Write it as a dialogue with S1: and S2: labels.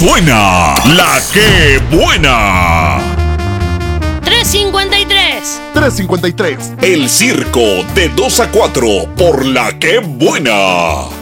S1: suena la que buena.
S2: 353.
S3: 353.
S1: El circo de 2 a 4 por la que buena.